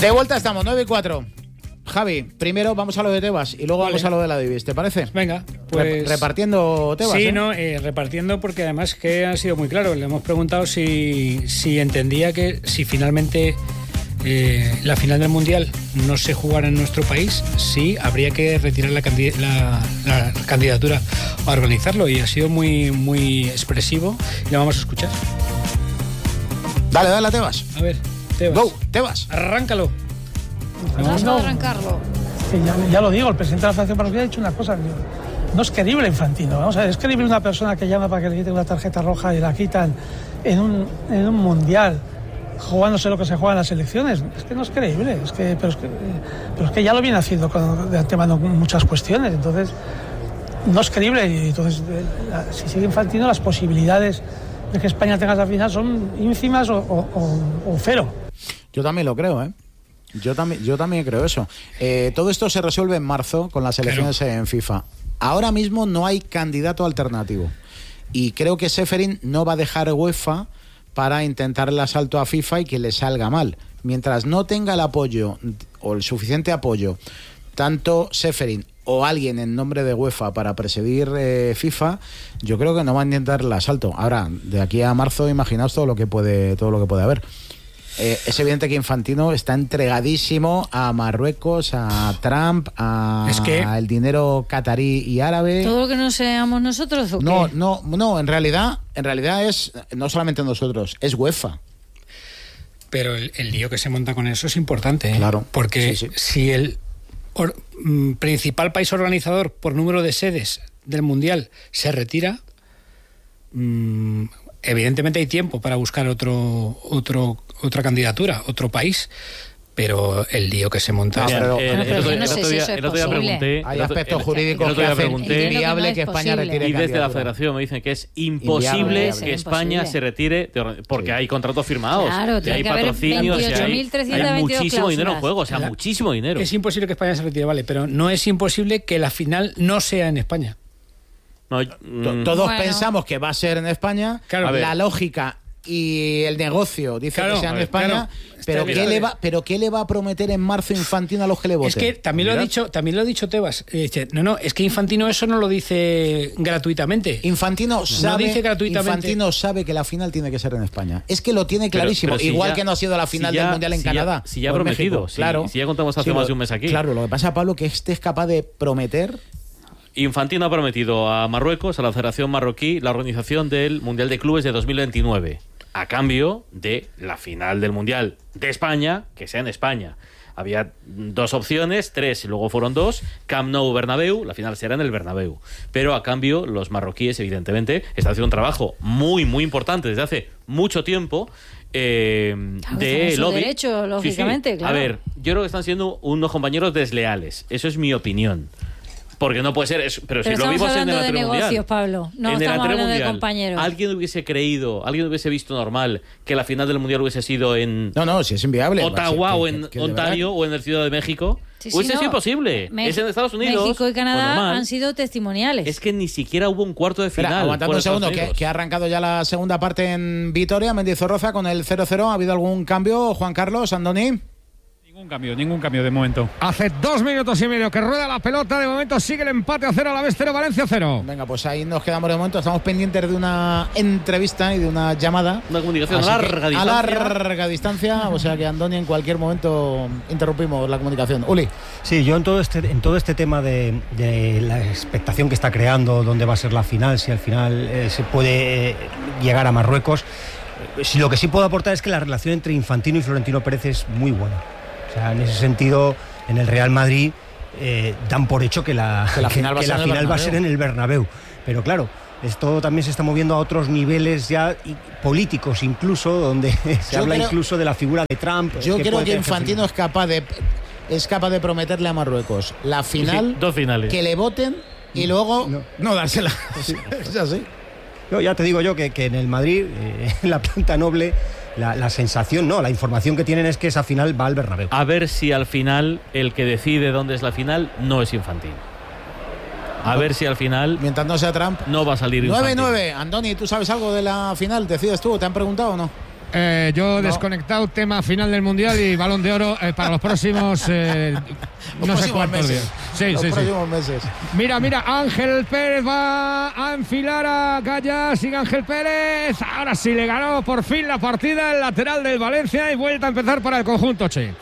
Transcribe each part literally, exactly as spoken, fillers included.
De vuelta estamos, nueve y cuatro. Javi, primero vamos a lo de Tebas y luego vale. vamos a lo de la Divis, ¿te parece? Venga, pues... Repartiendo Tebas, Sí, ¿eh? no, eh, repartiendo porque además que ha sido muy claro. Le hemos preguntado si, si entendía que si finalmente eh, la final del Mundial no se jugara en nuestro país, sí habría que retirar la, candid- la, la candidatura a organizarlo, y ha sido muy, muy expresivo. Le vamos a escuchar. Dale, dale a Tebas. A ver, Tebas. Go, Tebas. Arráncalo. Vamos a arrancarlo. Sí, ya, ya lo digo, el presidente de la Federación Parroquial ha dicho una cosa. No es creíble Infantino. Vamos a ver, es creíble una persona que llama para que le quiten una tarjeta roja y la quitan en un, en un mundial, jugándose lo que se juega en las elecciones. Es que no es creíble. Es que, pero, es que, pero es que ya lo viene haciendo con, de antemano con muchas cuestiones. Entonces, no es creíble. Y entonces, si sigue Infantino, las posibilidades de que España tenga esa final son ínfimas o, o, o, o cero. Yo también lo creo, ¿eh? Yo también, yo también creo eso. Eh, todo esto se resuelve en marzo con las elecciones claro. en FIFA. Ahora mismo no hay candidato alternativo. Y creo que Ceferin no va a dejar UEFA para intentar el asalto a FIFA y que le salga mal. Mientras no tenga el apoyo o el suficiente apoyo, tanto Ceferin o alguien en nombre de UEFA para presidir eh, FIFA, yo creo que no va a intentar el asalto. Ahora, de aquí a marzo, imaginaos todo lo que puede, todo lo que puede haber. Eh, es evidente que Infantino está entregadísimo a Marruecos, a Trump, a, es que... a el dinero catarí y árabe. ¿Todo lo que no seamos nosotros o qué? No, no, no, en realidad, en realidad es no solamente nosotros, es UEFA. Pero el, el lío que se monta con eso es importante, ¿eh? Claro. Porque sí, sí. si el or, m, principal país organizador por número de sedes del Mundial se retira, m, evidentemente hay tiempo para buscar otro, otro, otra candidatura, otro país, pero el lío que se monta... No, es... pero, el, el, el, no sé si eso es posible. Hay aspectos jurídicos que hacen inviable que, que España retire y desde la Federación me dicen que es imposible inviable, que España imposible. se retire de, porque sí. hay contratos firmados, claro, y hay patrocinios, y hay, hay muchísimo cláusulas. dinero en juego, o sea, la, muchísimo dinero. Es imposible que España se retire, vale, pero no es imposible que la final no sea en España. No, mm, Todos bueno. pensamos que va a ser en España. Claro, la lógica y el negocio dice claro, que sea en ver, España, claro. pero Está ¿qué le va, pero qué le va a prometer en marzo Infantino a los que le voten? Es que también lo ha dicho, también lo ha dicho Tebas. Dice, no, no, es que Infantino eso no lo dice gratuitamente. Infantino no, sabe, no dice gratuitamente. Infantino sabe que la final tiene que ser en España. Es que lo tiene clarísimo. Pero, pero si Igual ya, que no ha sido la final si ya, del Mundial en si Canadá. Ya, si ya ha prometido, México, si, claro. Si ya contamos hace sí, más de un mes aquí. Claro, lo que pasa, Pablo, que este es capaz de prometer. Infantino ha prometido a Marruecos, a la Federación Marroquí, la organización del Mundial de Clubes de dos mil veintinueve, a cambio de la final del Mundial de España, que sea en España. Había dos opciones, tres y luego fueron dos, Camp Nou, Bernabéu, la final será en el Bernabéu. Pero a cambio los marroquíes, evidentemente, están haciendo un trabajo muy, muy importante desde hace mucho tiempo. Eh, claro, de lobby. Derecho, lógicamente, sí, sí. claro. A ver, yo creo que están siendo unos compañeros desleales. Eso es mi opinión. Porque no puede ser eso. Pero, pero si lo vimos en el de negocios, mundial, Pablo. No en estamos hablando mundial, de compañeros. ¿Alguien hubiese creído, alguien hubiese visto normal que la final del mundial hubiese sido en no, no, si es inviable, Ottawa sí, o que, en que, que Ontario o en el Ciudad de México? Sí, sí, hubiese no. sido imposible. Me- es en Estados Unidos. México y Canadá pues han sido testimoniales. Es que ni siquiera hubo un cuarto de final. Espera, aguantando un segundo, que, que ha arrancado ya la segunda parte en Vitoria, Mendizorroza con el cero cero. ¿Ha habido algún cambio, Juan Carlos, Andoni? Ningún cambio, ningún cambio de momento. Hace dos minutos y medio que rueda la pelota. De momento sigue el empate a cero, a la vez cero, Valencia cero. Venga, pues ahí nos quedamos de momento. Estamos pendientes de una entrevista y de una llamada. Una comunicación a larga distancia. A larga distancia. O sea que Andoni en cualquier momento interrumpimos la comunicación. Uli. Sí, yo en todo este, en todo este tema de, de la expectación que está creando, dónde va a ser la final, si al final eh, se puede eh, llegar a Marruecos. Si lo que sí puedo aportar es que la relación entre Infantino y Florentino Pérez es muy buena. O sea, en ese sentido, en el Real Madrid eh, dan por hecho que la, que la final, que, va, a que la final va a ser en el Bernabéu. Pero claro, esto también se está moviendo a otros niveles ya y, políticos incluso, donde se yo habla creo, incluso de la figura de Trump. Yo que creo que Infantino es capaz de es capaz de prometerle a Marruecos la final, sí, dos finales, que le voten y luego no, no dársela. Sí. Es así. Yo ya te digo yo que, que en el Madrid, eh, en la planta noble, la, la sensación, no, la información que tienen es que esa final va al Bernabéu. A ver si al final el que decide dónde es la final no es Infantino. A ver si al final, mientras no sea Trump, no va a salir nueve Infantino. nueve. Andoni, ¿tú sabes algo de la final? ¿Decides tú? ¿Te han preguntado o no? Eh, yo he No. desconectado tema final del Mundial y Balón de Oro eh, para los próximos eh, Los no sé próximos cuántos meses. días. Sí, Los sí, sí. próximos meses. Mira, mira, Ángel Pérez va a enfilar a Gaya. Sigue Ángel Pérez. Ahora sí le ganó por fin la partida el lateral del Valencia y vuelta a empezar para el conjunto Che.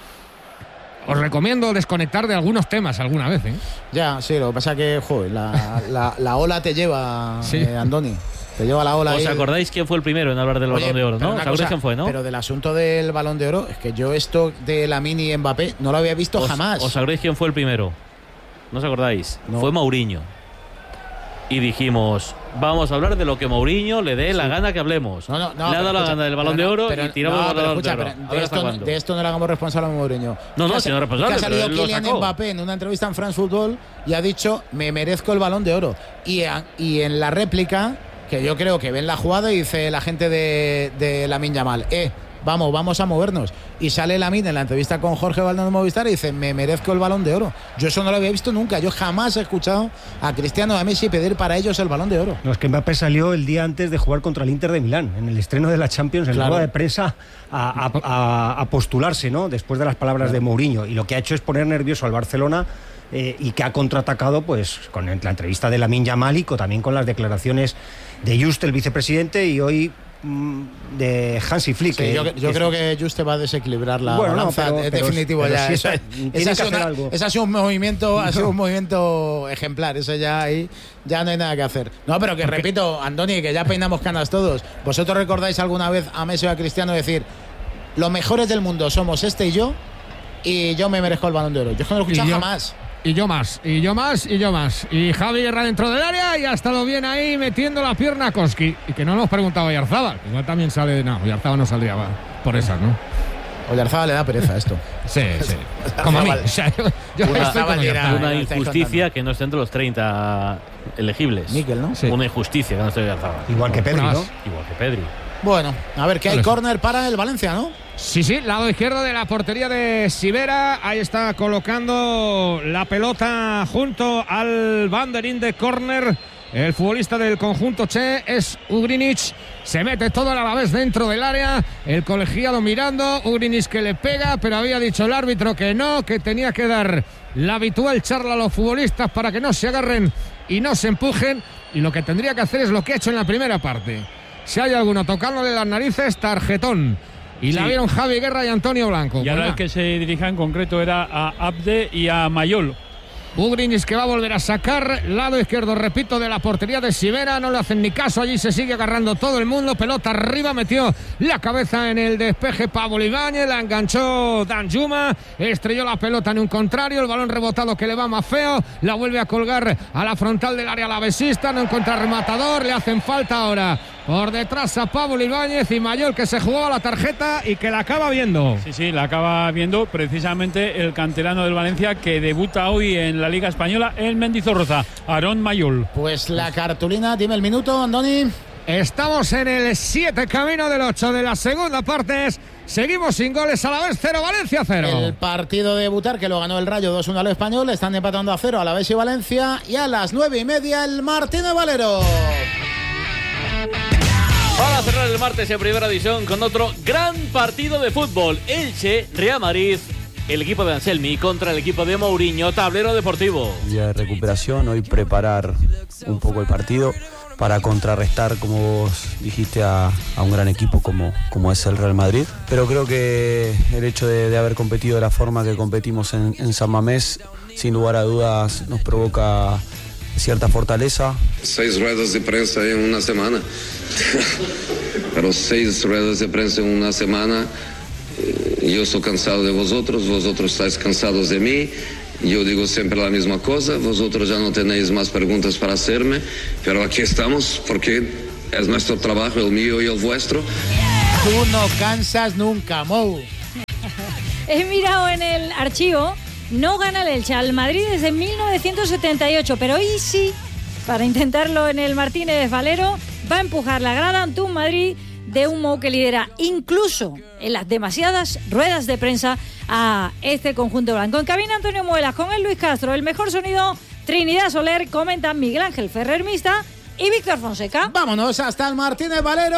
Os recomiendo desconectar de algunos temas alguna vez, ¿eh? Ya, sí, lo que pasa que, joder, la, la, la ola te lleva, Sí. eh, Andoni. Te lleva la ola ¿Os ahí. acordáis quién fue el primero en hablar del Oye, Balón de Oro, pero no? una ¿Os acordáis cosa, quién fue, no? Pero del asunto del Balón de Oro, es que yo esto de Lamine y Mbappé no lo había visto ¿Os, jamás. ¿Os acordáis quién fue el primero? ¿No os acordáis? No. Fue Mourinho. Y dijimos, vamos a hablar de lo que Mourinho le dé la gana que hablemos. No, no, no, le ha dado pero la escucha, gana del Balón pero de no, Oro pero- y tiramos no, el pero Balón escucha, de Oro. pero A de, ver hasta esto, cuándo. de esto no le hagamos responsable a Mourinho. No, no, Que ha- si no es responsable, que ha pero salido él lo Kylian sacó. Mbappé en una entrevista en France Football y ha dicho, me merezco el Balón de Oro. Y, a- y en la réplica, que yo creo que ven la jugada y dice la gente de, de Lamine Yamal, eh, vamos, vamos a movernos. Y sale Lamine en la entrevista con Jorge Valdano Movistar y dice, me merezco el Balón de Oro. Yo eso no lo había visto nunca. Yo jamás he escuchado a Cristiano y a Messi pedir para ellos el Balón de Oro. No, es que Mbappé salió el día antes de jugar contra el Inter de Milán, en el estreno de la Champions, en Claro. la rueda de prensa, a, a- a- a postularse, ¿no? Después de las palabras de Mourinho. Y lo que ha hecho es poner nervioso al Barcelona eh, y que ha contraatacado pues con la entrevista de Lamine Yamal y con- también con las declaraciones de Just, el vicepresidente, y hoy mm, de Hansi Flick. Sí, que- yo, yo que- creo que Juste va a desequilibrar la Bueno, no, balanza, pero- es pero- definitivo pero ya. sí Eso- está- ese tiene ha que sido hacer una- algo. ese ha sido un movimiento, ha sido un movimiento ejemplar. Eso ya ahí ya no hay nada que hacer. No, pero que repito, Andoni, que ya peinamos canas todos. ¿Vosotros recordáis alguna vez a Messi o a Cristiano decir los mejores del mundo somos este y yo y yo me merezco el Balón de Oro? Yo es que no lo he escuchado Y yo- jamás. Y yo más, y yo más, y yo más. Y Javi Guerra dentro del área y ha estado bien ahí metiendo la pierna a Koski. Y que no nos preguntaba Oyarzábal. Igual también sale. No, Oyarzábal no saldría va, por esas, ¿no? Oyarzábal le da pereza esto. Sí, sí. Como a mí. O sea, yo, yo Una- estoy con Oyarzábal dirá, Oyarzábal. Una no estáis injusticia contando. que no esté entre los treinta elegibles. Mikel, ¿no? Sí. Una injusticia que no esté Oyarzábal. Igual que Pedri, Una ¿no? más. Igual que Pedri. Bueno, a ver, que hay Vale. córner para el Valencia, ¿no? Sí, sí, lado izquierdo de la portería de Sivera. Ahí está colocando la pelota junto al banderín de córner. El futbolista del conjunto Che es Ugrinic. Se mete todo a la vez dentro del área. El colegiado mirando. Ugrinic que le pega, pero había dicho el árbitro que no, que tenía que dar la habitual charla a los futbolistas para que no se agarren y no se empujen. Y lo que tendría que hacer es lo que ha hecho en la primera parte. Si hay alguno tocándole las narices, tarjetón. Y la Sí. vieron Javi Guerra y Antonio Blanco. Y ahora Pues el que se dirija en concreto era a Abde y a Mayol. Ugrinic que va a volver a sacar, lado izquierdo, repito, de la portería de Sivera, no le hacen ni caso, allí se sigue agarrando todo el mundo, pelota arriba, metió la cabeza en el despeje Pablo Ibáñez, la enganchó Danjuma, estrelló la pelota en un contrario, el balón rebotado que le va más feo, la vuelve a colgar a la frontal del área alavesista, no encuentra rematador, le hacen falta ahora por detrás a Pablo Ibáñez y Mayol que se jugaba la tarjeta y que la acaba viendo. Sí, sí, la acaba viendo precisamente el canterano del Valencia que debuta hoy en la Liga Española en Mendizorroza, Aarón Mayol. Pues la cartulina, dime el minuto, Andoni. Estamos en el siete camino del ocho de la segunda parte. Seguimos sin goles, a la vez cero, Valencia cero. El partido de debutar que lo ganó el Rayo dos uno al Español. Están empatando a cero a la vez y Valencia. Y a las nueve y media el Martínez Valero. Para cerrar el martes en Primera División con otro gran partido de fútbol. Elche, Real Madrid, el equipo de Anselmi contra el equipo de Mourinho, tablero deportivo. Día de recuperación, hoy preparar un poco el partido para contrarrestar, como vos dijiste, a, a un gran equipo como, como es el Real Madrid. Pero creo que el hecho de, de haber competido de la forma que competimos en, en San Mamés, sin lugar a dudas, nos provoca cierta fortaleza. Seis ruedas de prensa en una semana. Pero seis ruedas de prensa en una semana. Eh, yo estoy cansado de vosotros, vosotros estáis cansados de mí. Yo digo siempre la misma cosa, vosotros ya no tenéis más preguntas para hacerme, pero aquí estamos porque es nuestro trabajo, el mío y el vuestro. Tú no cansas nunca, Mou. He mirado en el archivo, no gana el Elche al Madrid desde mil novecientos setenta y ocho, pero hoy sí, para intentarlo en el Martínez Valero, va a empujar la grada ante un Madrid de un Mou que lidera incluso en las demasiadas ruedas de prensa a este conjunto blanco. En cabina Antonio Muelas con el Luis Castro, el mejor sonido Trinidad Soler, comenta Miguel Ángel Ferrer Mista y Víctor Fonseca. Vámonos hasta el Martínez Valero.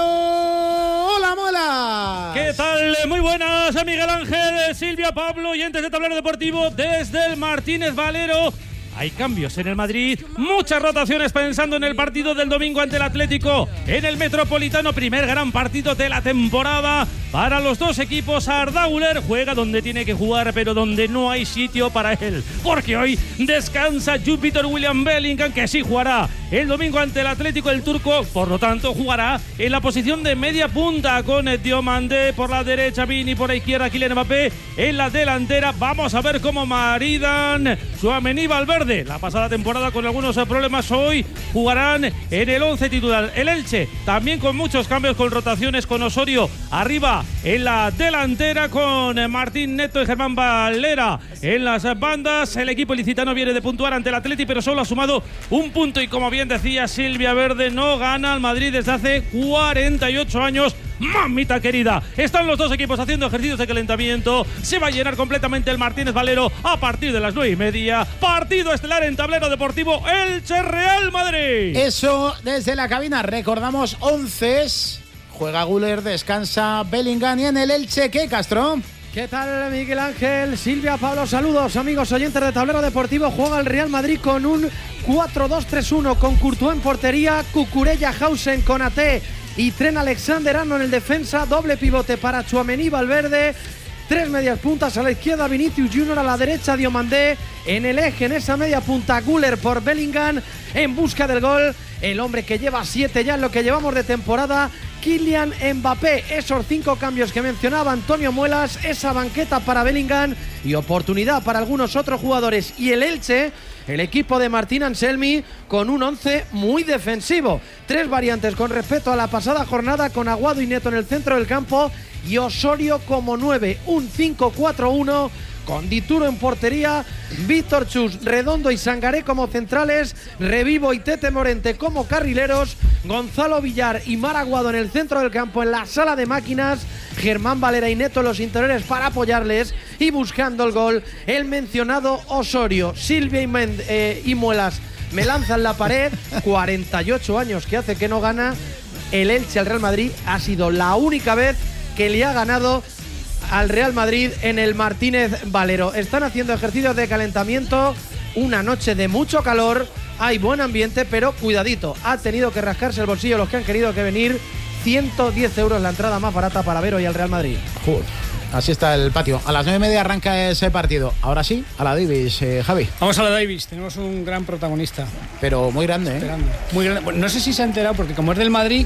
¡Hola, Mola! ¿Qué tal? Muy buenas, Miguel Ángel, Silvia, Pablo, oyentes de Tablero Deportivo desde el Martínez Valero. Hay cambios en el Madrid, muchas rotaciones pensando en el partido del domingo ante el Atlético en el Metropolitano, primer gran partido de la temporada para los dos equipos. Arda Güler juega donde tiene que jugar, pero donde no hay sitio para él, porque hoy descansa Jude William Bellingham, que sí jugará el domingo ante el Atlético. El turco, por lo tanto, jugará en la posición de media punta con Diomandé por la derecha, Vini por la izquierda, Kylian Mbappé en la delantera. Vamos a ver cómo maridan Tchouaméni y Valverde. La pasada temporada con algunos problemas, hoy jugarán en el once titular. El Elche también con muchos cambios, con rotaciones, con Osorio arriba en la delantera, con Martín Neto y Germán Valera en las bandas. El equipo ilicitano viene de puntuar ante el Atleti, pero solo ha sumado un punto y, como bien decía Silvia Verde, no gana al Madrid desde hace cuarenta y ocho años. Mamita querida, están los dos equipos haciendo ejercicios de calentamiento. Se va a llenar completamente el Martínez Valero a partir de las nueve y media. Partido estelar en Tablero Deportivo, Elche Real Madrid. Eso desde la cabina. Recordamos once. Juega Güler, descansa Bellingham, y en el Elche, ¿qué, Castro? ¿Qué tal, Miguel Ángel? Silvia, Pablo, saludos, amigos oyentes de Tablero Deportivo. Juega el Real Madrid con un cuatro dos tres uno, con Courtois en portería, Cucurella, Hausen, Konaté y Trent Alexander-Arnold en el defensa. Doble pivote para Tchouaméni, Valverde. Tres medias puntas a la izquierda, Vinicius Junior, a la derecha Diomandé. En el eje, en esa media punta, Güler por Bellingham, en busca del gol. El hombre que lleva siete ya en lo que llevamos de temporada, Kylian Mbappé. Esos cinco cambios que mencionaba Antonio Muelas, esa banqueta para Bellingham y oportunidad para algunos otros jugadores. Y el Elche, el equipo de Martín Anselmi, con un once muy defensivo. Tres variantes con respecto a la pasada jornada, con Aguado y Neto en el centro del campo y Osorio como nueve. Un cinco cuatro uno con Dituro en portería, Víctor Chus, Redondo y Sangaré como centrales, Revivo y Tete Morente como carrileros, Gonzalo Villar y Mar Aguado en el centro del campo en la sala de máquinas, Germán Valera y Neto los interiores para apoyarles, y buscando el gol el mencionado Osorio. Silvia y, Mend eh, y Muelas me lanzan la pared. Cuarenta y ocho años que hace que no gana el Elche al Real Madrid. Ha sido la única vez que le ha ganado al Real Madrid en el Martínez Valero. Están haciendo ejercicios de calentamiento, una noche de mucho calor, hay buen ambiente, pero cuidadito, ha tenido que rascarse el bolsillo los que han querido que venir. Ciento diez euros la entrada más barata para ver hoy al Real Madrid. Joder. Así está el patio. A las nueve y media arranca ese partido. Ahora sí, a la Davis, eh, Javi. Vamos a la Davis, tenemos un gran protagonista. Pero muy grande, ¿eh? Muy grande. Bueno, no sé si se ha enterado, porque como es del Madrid,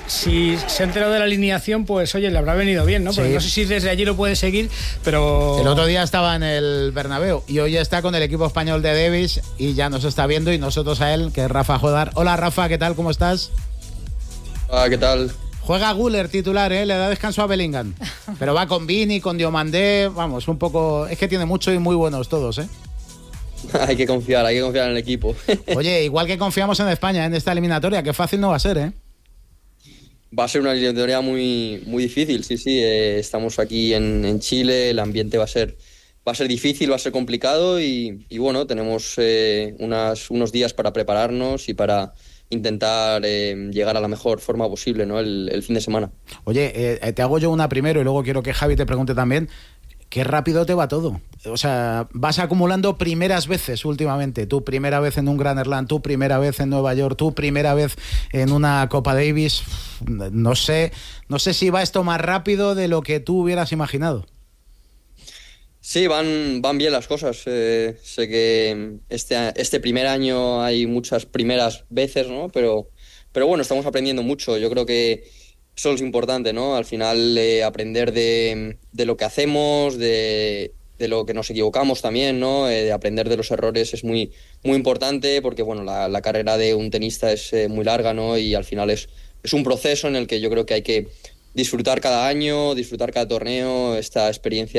si se ha enterado de la alineación, pues oye, le habrá venido bien, ¿no? Porque sí. No sé si desde allí lo puede seguir, pero... El otro día estaba en el Bernabéu y hoy está con el equipo español de Davis y ya nos está viendo, y nosotros a él, que es Rafa Jodar. Hola, Rafa, ¿qué tal? ¿Cómo estás? Hola, ¿qué tal? Juega Güler titular, ¿eh? Le da descanso a Bellingham. Pero va con Vini, con Diomandé, vamos, un poco... Es que tiene mucho y muy buenos todos, ¿eh? Hay que confiar, hay que confiar en el equipo. Oye, igual que confiamos en España en esta eliminatoria, que fácil no va a ser, ¿eh? Va a ser una eliminatoria muy, muy difícil, sí, sí. Eh, estamos aquí en, en Chile, el ambiente va a ser, va a ser difícil, va a ser complicado y, y bueno, tenemos eh, unas, unos días para prepararnos y para intentar eh, llegar a la mejor forma posible, ¿no? el, el fin de semana. Oye, eh, te hago yo una primero y luego quiero que Javi te pregunte también. Qué rápido te va todo. O sea, vas acumulando primeras veces últimamente. Tu primera vez en un Grand Slam, tu primera vez en Nueva York, tu primera vez en una Copa Davis. No sé, no sé si va esto más rápido de lo que tú hubieras imaginado. Sí, van, van bien las cosas. Eh, sé que este, este primer año hay muchas primeras veces, ¿no? Pero, pero bueno, estamos aprendiendo mucho. Yo creo que eso es importante, ¿no? Al final, eh, aprender de, de lo que hacemos, de, de lo que nos equivocamos también, ¿no? Eh, de aprender de los errores es muy, muy importante, porque bueno, la, la carrera de un tenista es eh, muy larga, ¿no? Y al final es, es un proceso en el que yo creo que hay que disfrutar cada año, disfrutar cada torneo, esta experiencia